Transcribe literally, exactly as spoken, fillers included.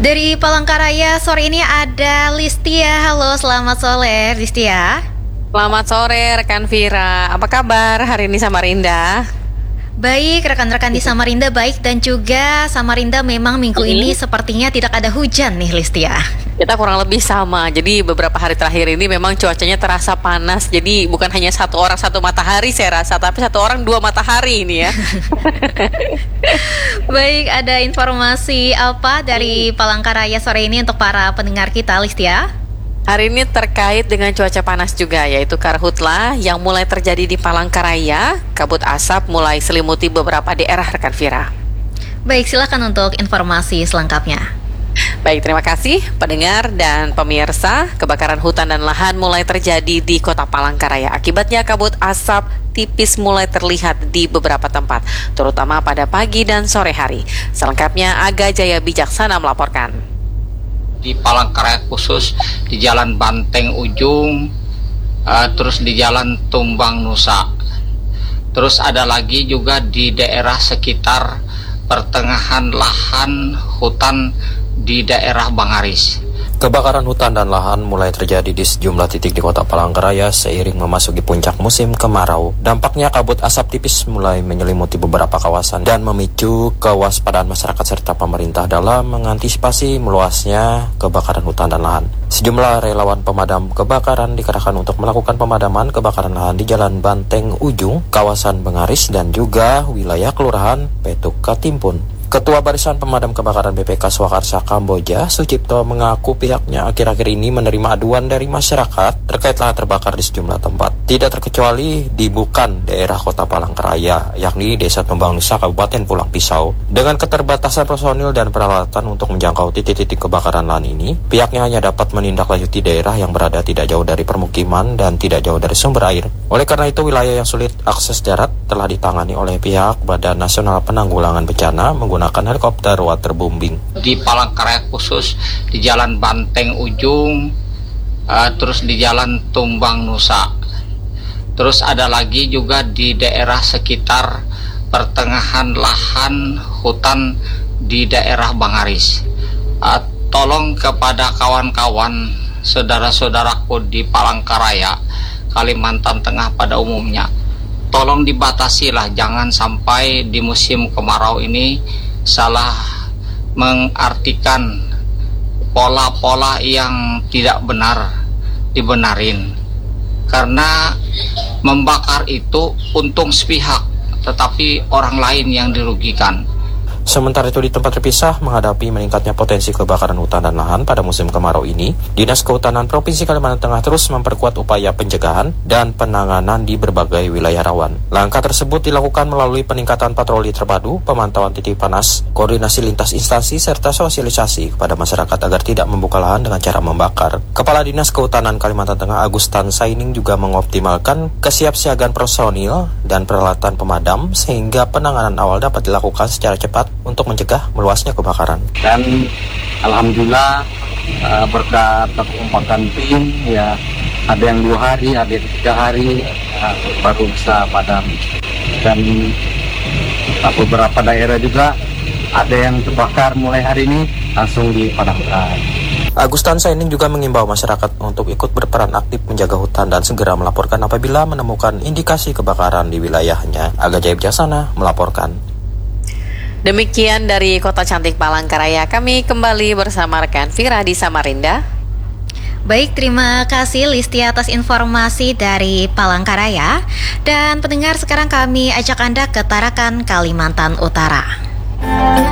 Dari Palangkaraya sore ini ada Listia. Halo, selamat sore Listia. Selamat sore rekan Vira. Apa kabar hari ini Samarinda? Baik, rekan-rekan di Samarinda baik, dan juga Samarinda memang minggu Hmm. ini sepertinya tidak ada hujan nih Listia. Kita kurang lebih sama. Jadi beberapa hari terakhir ini memang cuacanya terasa panas. Jadi bukan hanya satu orang satu matahari saya rasa, tapi satu orang dua matahari ini ya. Baik, ada informasi apa dari Palangkaraya sore ini untuk para pendengar kita Listia? Hari ini terkait dengan cuaca panas juga, yaitu karhutla yang mulai terjadi di Palangkaraya. Kabut asap mulai selimuti beberapa daerah rekan Vira. Baik, silakan untuk informasi selengkapnya. Baik, terima kasih pendengar dan pemirsa. Kebakaran hutan dan lahan mulai terjadi di kota Palangkaraya. Akibatnya kabut asap tipis mulai terlihat di beberapa tempat, terutama pada pagi dan sore hari. Selengkapnya Aga Jaya Bijaksana melaporkan. Di Palangkaraya khusus di Jalan Banteng Ujung, uh, terus di Jalan Tumbang Nusa, terus ada lagi juga di daerah sekitar pertengahan lahan hutan di daerah Bangaris. Kebakaran hutan dan lahan mulai terjadi di sejumlah titik di kota Palangkaraya seiring memasuki puncak musim kemarau. Dampaknya kabut asap tipis mulai menyelimuti beberapa kawasan dan memicu kewaspadaan masyarakat serta pemerintah dalam mengantisipasi meluasnya kebakaran hutan dan lahan. Sejumlah relawan pemadam kebakaran dikerahkan untuk melakukan pemadaman kebakaran lahan di Jalan Banteng Ujung, kawasan Bangaris, dan juga wilayah Kelurahan Petuk Katimpun. Ketua Barisan Pemadam Kebakaran B P K Swakarsa Kamboja, Sucipto, mengaku pihaknya akhir-akhir ini menerima aduan dari masyarakat terkait lahan terbakar di sejumlah tempat. Tidak terkecuali di bukan daerah kota Palangkaraya, yakni Desa Tumbang Nusa, Kabupaten Pulang Pisau. Dengan keterbatasan personil dan peralatan untuk menjangkau titik-titik kebakaran lahan ini, pihaknya hanya dapat menindaklanjuti daerah yang berada tidak jauh dari permukiman dan tidak jauh dari sumber air. Oleh karena itu, wilayah yang sulit akses darat telah ditangani oleh pihak Badan Nasional Penanggulangan Bencana menggunakan menggunakan helikopter waterbombing. Di Palangkaraya khusus di Jalan Banteng Ujung, uh, terus di Jalan Tumbang Nusa, terus ada lagi juga di daerah sekitar pertengahan lahan hutan di daerah Bangaris. Uh, tolong kepada kawan-kawan, saudara-saudaraku di Palangkaraya, Kalimantan Tengah pada umumnya, tolong dibatasilah, jangan sampai di musim kemarau ini salah mengartikan pola-pola yang tidak benar dibenarin, karena membakar itu untung sepihak tetapi orang lain yang dirugikan. Sementara itu, di tempat terpisah menghadapi meningkatnya potensi kebakaran hutan dan lahan pada musim kemarau ini, Dinas Kehutanan Provinsi Kalimantan Tengah terus memperkuat upaya pencegahan dan penanganan di berbagai wilayah rawan. Langkah tersebut dilakukan melalui peningkatan patroli terpadu, pemantauan titik panas, koordinasi lintas instansi, serta sosialisasi kepada masyarakat agar tidak membuka lahan dengan cara membakar. Kepala Dinas Kehutanan Kalimantan Tengah Agustan Saining juga mengoptimalkan kesiapsiagaan personil dan peralatan pemadam sehingga penanganan awal dapat dilakukan secara cepat untuk mencegah meluasnya kebakaran. Dan alhamdulillah uh, berkat kekompakan tim, ya ada yang dua hari, ada yang tiga hari uh, baru bisa padam. Dan uh, beberapa daerah juga ada yang terbakar mulai hari ini langsung dipadamkan. Agustan Saining juga mengimbau masyarakat untuk ikut berperan aktif menjaga hutan dan segera melaporkan apabila menemukan indikasi kebakaran di wilayahnya. Aga Jaya Bijaksana melaporkan. Demikian dari Kota Cantik Palangkaraya. Kami kembali bersama rekan Vira di Samarinda. Baik, terima kasih Listia atas informasi dari Palangkaraya. Dan pendengar, sekarang kami ajak Anda ke Tarakan, Kalimantan Utara.